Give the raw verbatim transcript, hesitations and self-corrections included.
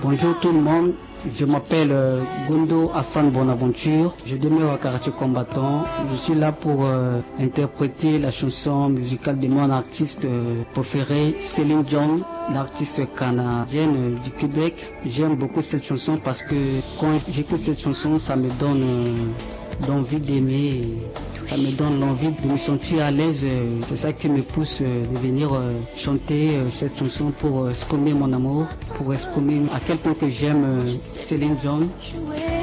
Bonjour tout le monde, je m'appelle euh, Gondo Hassan Bonaventure, je demeure à quartier combattant. Je suis là pour euh, interpréter la chanson musicale de mon artiste euh, préféré, Céline Dion, l'artiste canadienne euh, du Québec. J'aime beaucoup cette chanson parce que quand j'écoute cette chanson, ça me donne euh, l'envie d'aimer, ça me donne l'envie de me sentir à l'aise. Euh, c'est ça qui me pousse euh, de venir euh, chanter euh, cette chanson pour euh, exprimer mon amour, pour exprimer à quel point que j'aime euh, Céline Dion.